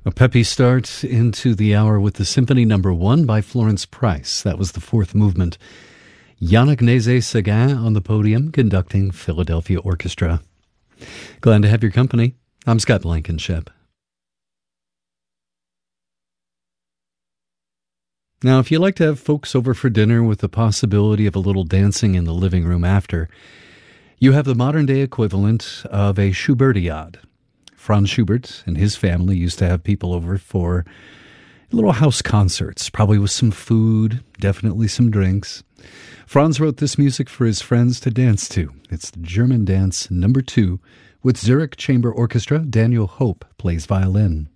A peppy start into the hour with the Symphony Number 1 by Florence Price. That was the fourth movement. Yannick Nézet-Séguin on the podium conducting Philadelphia Orchestra. Glad to have your company. I'm Scott Blankenship. Now, if you like to have folks over for dinner with the possibility of a little dancing in the living room after, you have the modern-day equivalent of a Schubertiade. Franz Schubert and his family used to have people over for little house concerts, probably with some food, definitely some drinks. Franz wrote this music for his friends to dance to. It's the German Dance Number 2 with Zurich Chamber Orchestra. Daniel Hope plays violin.